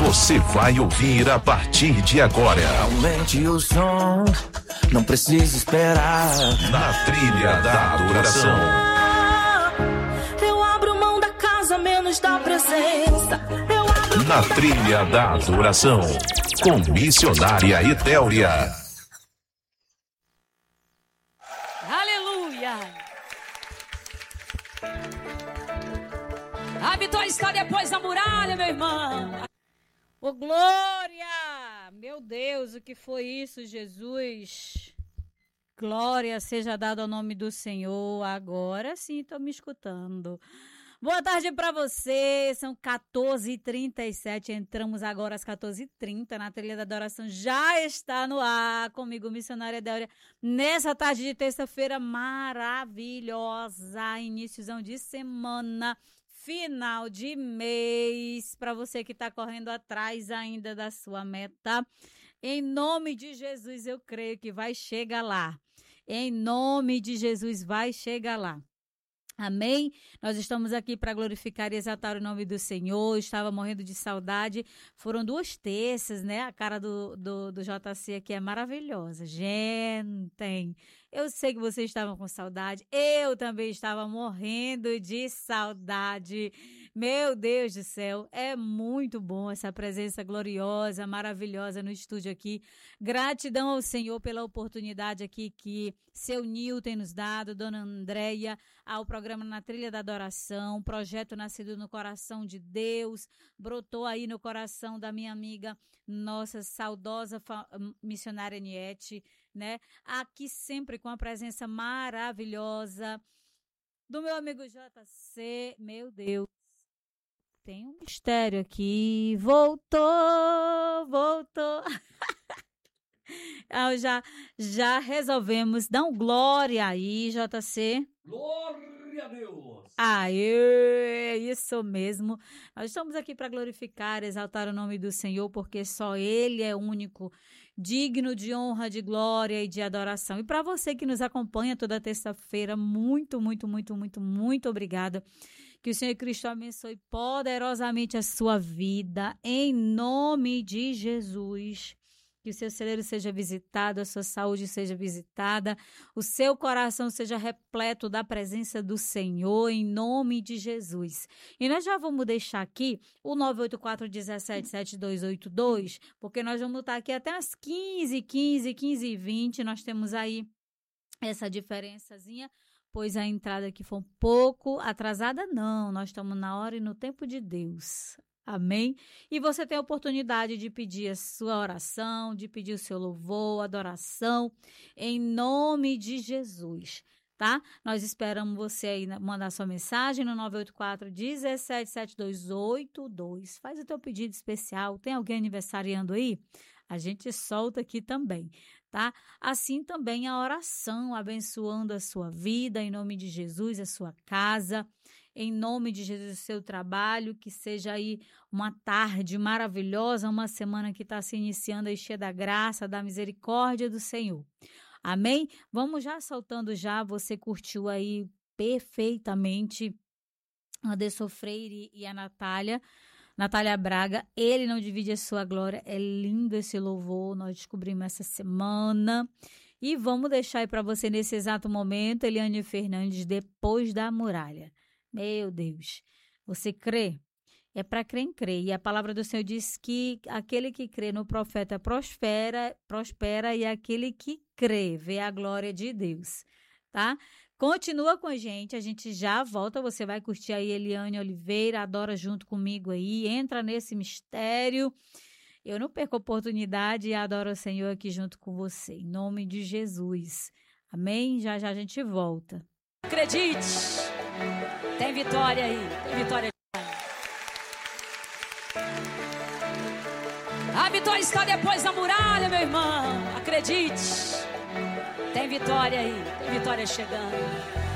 você vai ouvir a partir de agora. Aumente o som, não precisa esperar. Na trilha da adoração. Eu abro mão da casa, menos da presença. Na trilha da adoração. Com missionária Etéuria. Aleluia! A vitória está depois da muralha, meu irmão. Ô, glória! Meu Deus, o que foi isso, Jesus? Glória seja dada ao nome do Senhor. Agora sim, estou me escutando. Boa tarde para você, são 14h37, entramos agora às 14h30 na trilha da adoração, já está no ar comigo, missionária Etéuria, nessa tarde de terça-feira maravilhosa, iníciozão de semana, final de mês, para você que está correndo atrás ainda da sua meta, em nome de Jesus eu creio que vai chegar lá, em nome de Jesus vai chegar lá. Amém? Nós estamos aqui para glorificar e exaltar o nome do Senhor. Estava morrendo de saudade. Foram 2 terças, né? A cara do JC aqui é maravilhosa. Gente, eu sei que vocês estavam com saudade. Eu também estava morrendo de saudade. Meu Deus do céu, é muito bom essa presença gloriosa, maravilhosa no estúdio aqui. Gratidão ao Senhor pela oportunidade aqui que seu Nil tem nos dado, Dona Andréia, ao programa Na Trilha da Adoração, projeto nascido no coração de Deus, brotou aí no coração da minha amiga, nossa saudosa missionária Niete, né? Aqui sempre com a presença maravilhosa do meu amigo JC, meu Deus. Tem um mistério aqui. Voltou. Já resolvemos. Dá um glória aí, JC. Glória a Deus. Aê, isso mesmo. Nós estamos aqui para glorificar, exaltar o nome do Senhor, porque só Ele é único, digno de honra, de glória e de adoração. E para você que nos acompanha toda terça-feira, muito obrigada. Que o Senhor Cristo abençoe poderosamente a sua vida, em nome de Jesus. Que o seu celeiro seja visitado, a sua saúde seja visitada, o seu coração seja repleto da presença do Senhor, em nome de Jesus. E nós já vamos deixar aqui o 984-17-7282, porque nós vamos estar aqui até as 15h20, nós temos aí essa diferençazinha, pois a entrada aqui foi um pouco atrasada, não, nós estamos na hora e no tempo de Deus, amém? E você tem a oportunidade de pedir a sua oração, de pedir o seu louvor, adoração, em nome de Jesus, tá? Nós esperamos você aí mandar sua mensagem no 984-177282, faz o teu pedido especial, tem alguém aniversariando aí? A gente solta aqui também, tá? Assim também a oração, abençoando a sua vida, em nome de Jesus, a sua casa, em nome de Jesus, o seu trabalho, que seja aí uma tarde maravilhosa, uma semana que está se iniciando aí cheia da graça, da misericórdia do Senhor. Amém? Vamos já soltando já, você curtiu aí perfeitamente a Anderson Freire e a Natália Braga, ele não divide a sua glória, é lindo esse louvor, nós descobrimos essa semana, e vamos deixar aí para você nesse exato momento, Eliane Fernandes, Depois da Muralha. Meu Deus, você crê? É para crer em crer, e a palavra do Senhor diz que aquele que crê no profeta prospera, e aquele que crê vê a glória de Deus, tá? Continua com a gente já volta, você vai curtir aí Eliane Oliveira, adora junto comigo aí, entra nesse mistério, eu não perco a oportunidade e adoro o Senhor aqui junto com você, em nome de Jesus, amém? Já a gente volta. Acredite, tem vitória aí, tem vitória. A vitória está depois da muralha, meu irmão, acredite. Tem vitória aí, tem vitória chegando.